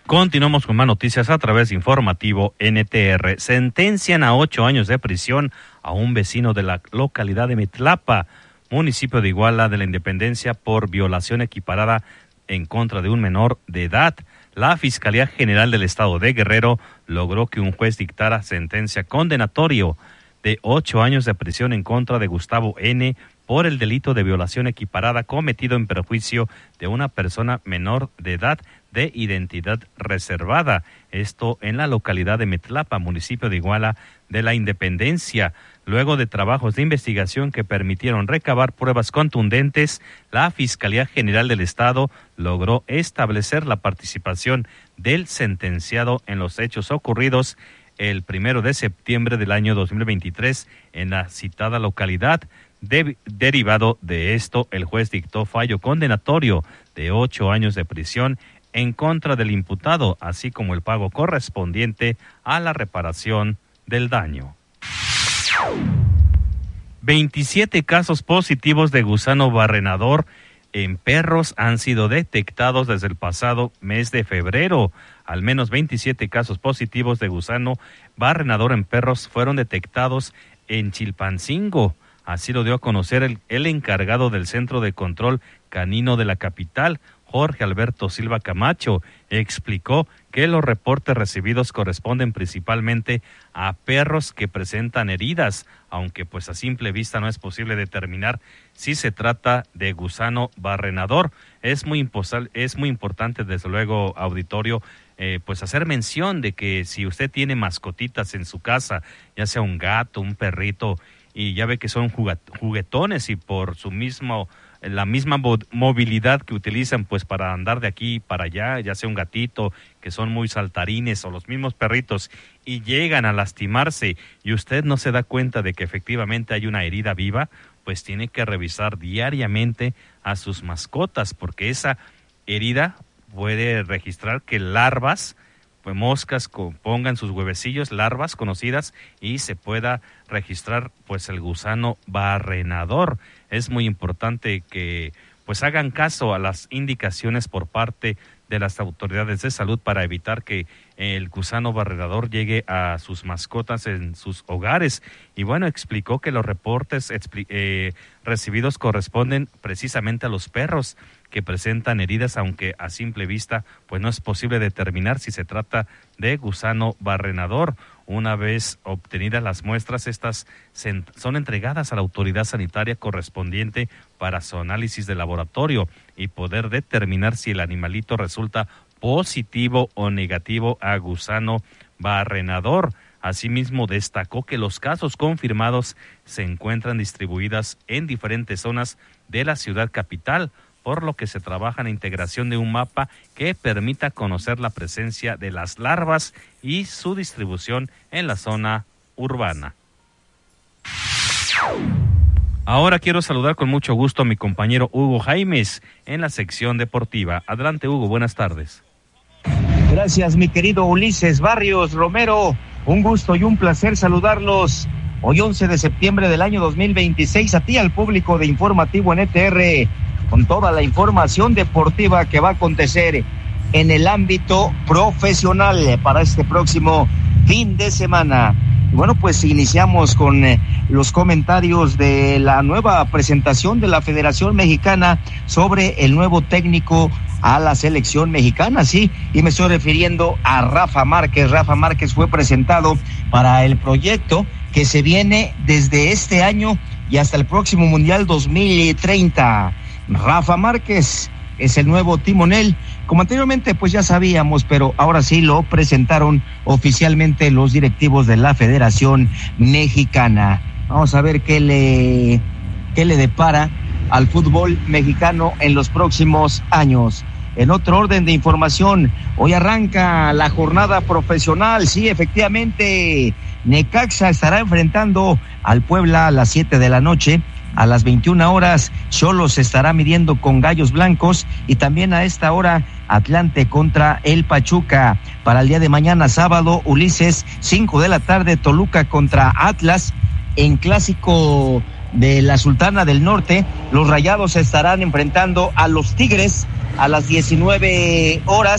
Continuamos con más noticias a través de Informativo NTR. Sentencian a 8 años de prisión a un vecino de la localidad de Mitlapa, municipio de Iguala de la Independencia, por violación equiparada en contra de un menor de edad. La Fiscalía General del Estado de Guerrero logró que un juez dictara sentencia condenatorio de 8 años de prisión en contra de Gustavo N. por el delito de violación equiparada cometido en perjuicio de una persona menor de edad de identidad reservada. Esto en la localidad de Mitlapa, municipio de Iguala de la Independencia. Luego de trabajos de investigación que permitieron recabar pruebas contundentes, la Fiscalía General del Estado logró establecer la participación del sentenciado en los hechos ocurridos el 1 de septiembre del año 2023 en la citada localidad. Derivado de esto, el juez dictó fallo condenatorio de 8 años de prisión en contra del imputado, así como el pago correspondiente a la reparación del daño. 27 casos positivos de gusano barrenador en perros han sido detectados desde el pasado mes de febrero. Al menos 27 casos positivos de gusano barrenador en perros fueron detectados en Chilpancingo. Así lo dio a conocer el encargado del Centro de Control Canino de la capital, Jorge Alberto Silva Camacho. Explicó que los reportes recibidos corresponden principalmente a perros que presentan heridas, aunque pues a simple vista no es posible determinar si se trata de gusano barrenador. Es muy importante, desde luego, auditorio, pues hacer mención de que si usted tiene mascotitas en su casa, ya sea un gato, un perrito, y ya ve que son juguetones y por la misma movilidad que utilizan pues para andar de aquí para allá, ya sea un gatito, que son muy saltarines, o los mismos perritos, y llegan a lastimarse y usted no se da cuenta de que efectivamente hay una herida viva, pues tiene que revisar diariamente a sus mascotas, porque esa herida puede registrar que larvas, pues moscas pongan sus huevecillos, larvas conocidas, y se pueda registrar pues el gusano barrenador. Es muy importante que pues hagan caso a las indicaciones por parte de las autoridades de salud para evitar que el gusano barrenador llegue a sus mascotas en sus hogares. Y bueno, explicó que los reportes recibidos corresponden precisamente a los perros que presentan heridas, aunque a simple vista pues no es posible determinar si se trata de gusano barrenador. Una vez obtenidas las muestras, estas son entregadas a la autoridad sanitaria correspondiente para su análisis de laboratorio y poder determinar si el animalito resulta positivo o negativo a gusano barrenador. Asimismo, destacó que los casos confirmados se encuentran distribuidas en diferentes zonas de la ciudad capital, por lo que se trabaja en la integración de un mapa que permita conocer la presencia de las larvas y su distribución en la zona urbana. Ahora quiero saludar con mucho gusto a mi compañero Hugo Jaimes en la sección deportiva. Adelante, Hugo, buenas tardes. Gracias, mi querido Ulises Barrios Romero. Un gusto y un placer saludarlos hoy 11 de septiembre del año 2026, a ti, al público de Informativo NTR, con toda la información deportiva que va a acontecer en el ámbito profesional para este próximo fin de semana. Y bueno, pues iniciamos con los comentarios de la nueva presentación de la Federación Mexicana sobre el nuevo técnico a la selección mexicana, sí, y me estoy refiriendo a Rafa Márquez. Rafa Márquez fue presentado para el proyecto que se viene desde este año y hasta el próximo Mundial 2030. Rafa Márquez es el nuevo timonel, como anteriormente pues ya sabíamos, pero ahora sí lo presentaron oficialmente los directivos de la Federación Mexicana. Vamos a ver qué le depara al fútbol mexicano en los próximos años. En otro orden de información, hoy arranca la jornada profesional, sí, efectivamente, Necaxa estará enfrentando al Puebla a las 7 de la noche. A las 21 horas, Xolos se estará midiendo con Gallos Blancos, y también a esta hora, Atlante contra el Pachuca. Para el día de mañana, sábado, Ulises, 5 de la tarde, Toluca contra Atlas. En clásico de la Sultana del Norte, los Rayados se estarán enfrentando a los Tigres a las 19 horas.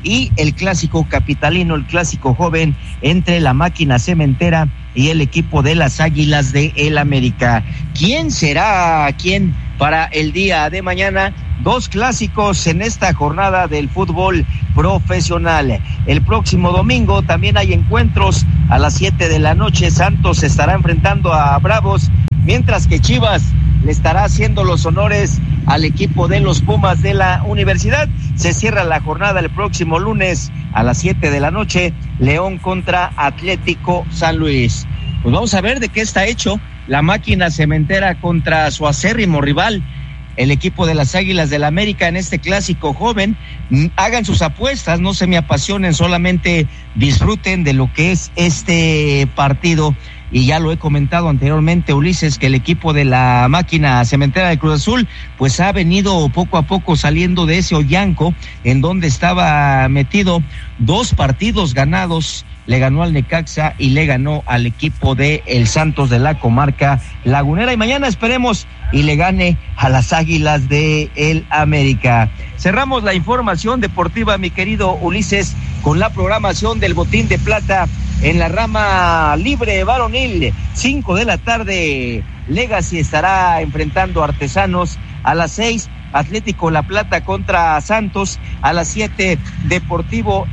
y el clásico capitalino, el clásico joven entre la Máquina Cementera y el equipo de las Águilas de el América. ¿Quién será quién para el día de mañana? Dos clásicos en esta jornada del fútbol profesional. El próximo domingo también hay encuentros a las 7 de la noche. Santos estará enfrentando a Bravos, mientras que Chivas le estará haciendo los honores al equipo de los Pumas de la Universidad. Se cierra la jornada el próximo lunes a las 7 de la noche, León contra Atlético San Luis. Pues vamos a ver de qué está hecho la Máquina Cementera contra su acérrimo rival, el equipo de las Águilas del América, en este clásico joven. Hagan sus apuestas, no se me apasionen, solamente disfruten de lo que es este partido. Y ya lo he comentado anteriormente, Ulises, que el equipo de la Máquina Cementera de Cruz Azul pues ha venido poco a poco saliendo de ese hoyanco en donde estaba metido. 2 partidos ganados, le ganó al Necaxa y le ganó al equipo de el Santos de la comarca lagunera, y mañana esperemos y le gane a las Águilas de el América. Cerramos la información deportiva, mi querido Ulises, con la programación del Botín de Plata. En la rama libre varonil, 5 de la tarde, Legacy estará enfrentando a Artesanos. A las 6, Atlético La Plata contra Santos. A las 7, Deportivo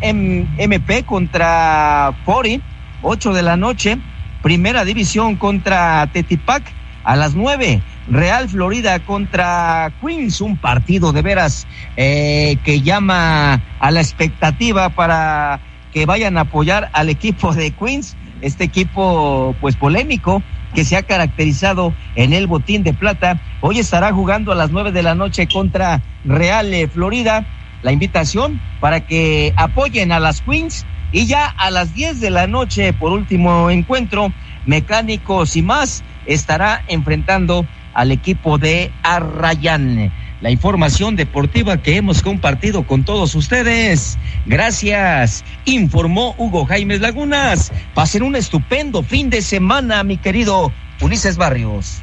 MP contra Fori. 8 de la noche, Primera División contra Tetipac. A las 9, Real Florida contra Queens, un partido de veras que llama a la expectativa para que vayan a apoyar al equipo de Queens, este equipo pues polémico que se ha caracterizado en el Botín de Plata. Hoy estará jugando a las 9 de la noche contra Real Florida. La invitación para que apoyen a las Queens, y ya a las 10 de la noche, por último encuentro, Mecánicos y Más estará enfrentando al equipo de Arrayán. La información deportiva que hemos compartido con todos ustedes. Gracias. Informó Hugo Jaimes Lagunas. Pasen un estupendo fin de semana, mi querido Ulises Barrios.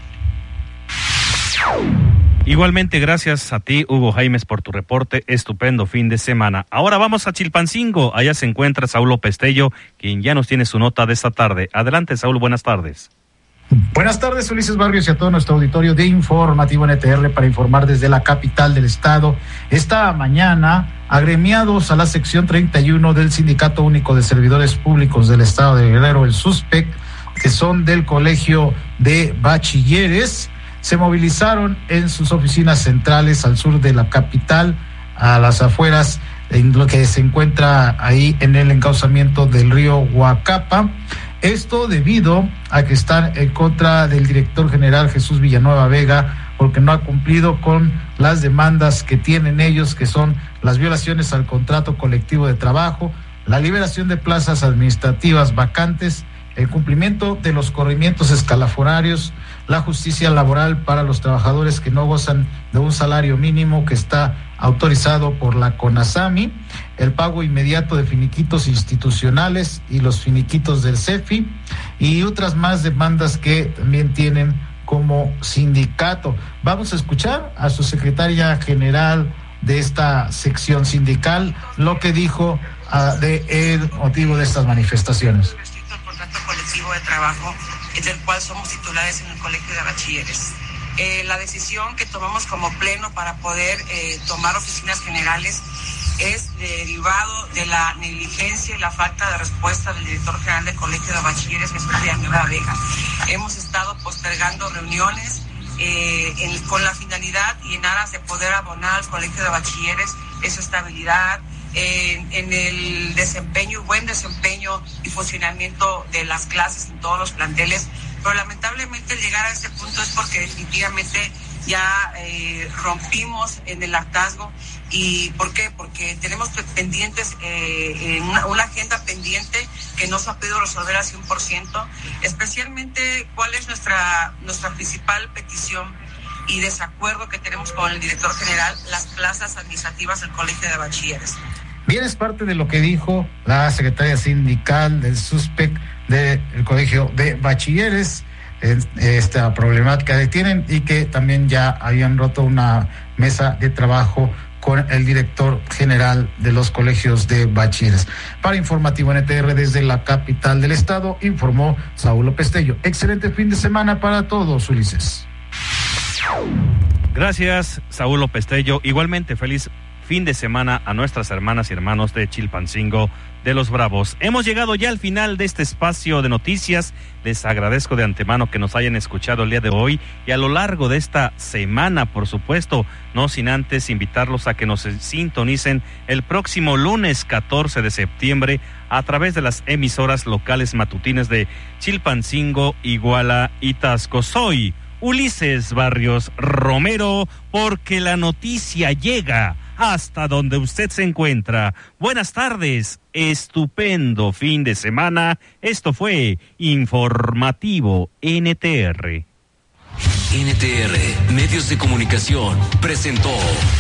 Igualmente, gracias a ti, Hugo Jaimes, por tu reporte. Estupendo fin de semana. Ahora vamos a Chilpancingo. Allá se encuentra Saúl López Tello, quien ya nos tiene su nota de esta tarde. Adelante, Saúl, buenas tardes. Buenas tardes, Ulises Barrios, y a todo nuestro auditorio de Informativo NTR para informar desde la capital del estado. Esta mañana, agremiados a la sección 31 del Sindicato Único de Servidores Públicos del estado de Guerrero, el SUSPEC, que son del Colegio de Bachilleres, se movilizaron en sus oficinas centrales al sur de la capital, a las afueras, en lo que se encuentra ahí en el encauzamiento del río Huacapa. Esto debido a que están en contra del director general Jesús Villanueva Vega, porque no ha cumplido con las demandas que tienen ellos, que son las violaciones al contrato colectivo de trabajo, la liberación de plazas administrativas vacantes, el cumplimiento de los corrimientos escalafonarios, la justicia laboral para los trabajadores que no gozan de un salario mínimo que está autorizado por la CONASAMI, el pago inmediato de finiquitos institucionales y los finiquitos del CEFI, y otras más demandas que también tienen como sindicato. Vamos a escuchar a su secretaria general de esta sección sindical lo que dijo de el motivo de estas manifestaciones. Respecto al contrato colectivo de trabajo, del cual somos titulares en el Colegio de Bachilleres. La decisión que tomamos como pleno para poder tomar oficinas generales es derivado de la negligencia y la falta de respuesta del director general del Colegio de Bachilleres, Jesús Villanueva Vega. Hemos estado postergando reuniones con la finalidad y en aras de poder abonar al Colegio de Bachilleres esa estabilidad, en el desempeño, buen desempeño y funcionamiento de las clases en todos los planteles, pero lamentablemente el llegar a este punto es porque definitivamente ya rompimos en el hartazgo. ¿Y por qué? Porque tenemos pendientes, una agenda pendiente que no se ha podido resolver al 100%, especialmente cuál es nuestra principal petición y desacuerdo que tenemos con el director general, las plazas administrativas del Colegio de Bachilleres. Bien, es parte de lo que dijo la secretaria sindical del SUSPEC del Colegio de Bachilleres, esta problemática que tienen, y que también ya habían roto una mesa de trabajo con el director general de los colegios de bachilleres. Para Informativo NTR desde la capital del estado, informó Saúl López Tello. Excelente fin de semana para todos, Ulises. Gracias, Saúl López Tello. Igualmente, feliz fin de semana a nuestras hermanas y hermanos de Chilpancingo de los Bravos. Hemos llegado ya al final de este espacio de noticias. Les agradezco de antemano que nos hayan escuchado el día de hoy y a lo largo de esta semana, por supuesto, no sin antes invitarlos a que nos sintonicen el próximo lunes 14 de septiembre a través de las emisoras locales matutinas de Chilpancingo, Iguala y Taxco. Soy Ulises Barrios Romero, porque la noticia llega hasta donde usted se encuentra. Buenas tardes, estupendo fin de semana. Esto fue Informativo NTR. NTR Medios de Comunicación presentó